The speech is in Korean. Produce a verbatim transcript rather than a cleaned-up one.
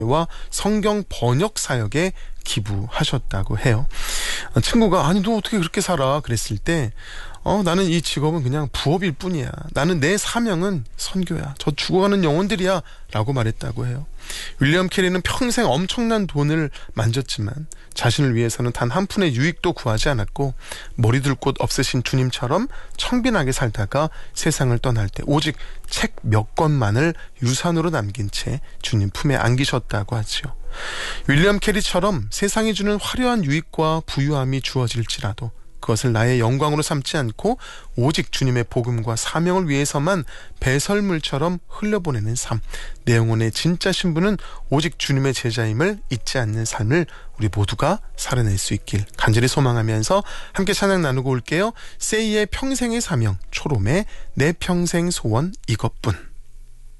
와 성경 번역 사역에 기부하셨다고 해요. 친구가 아니 너 어떻게 그렇게 살아? 그랬을 때 어, 나는 이 직업은 그냥 부업일 뿐이야. 나는 내 사명은 선교야. 저 죽어가는 영혼들이야. 라고 말했다고 해요. 윌리엄 캐리는 평생 엄청난 돈을 만졌지만 자신을 위해서는 단 한 푼의 유익도 구하지 않았고 머리둘 곳 없으신 주님처럼 청빈하게 살다가 세상을 떠날 때 오직 책 몇 권만을 유산으로 남긴 채 주님 품에 안기셨다고 하지요. 윌리엄 캐리처럼 세상이 주는 화려한 유익과 부유함이 주어질지라도 그것을 나의 영광으로 삼지 않고 오직 주님의 복음과 사명을 위해서만 배설물처럼 흘려보내는 삶. 내 영혼의 진짜 신분은 오직 주님의 제자임을 잊지 않는 삶을 우리 모두가 살아낼 수 있길 간절히 소망하면서 함께 찬양 나누고 올게요. 세이의 평생의 사명, 초롬의 내 평생 소원 이것뿐.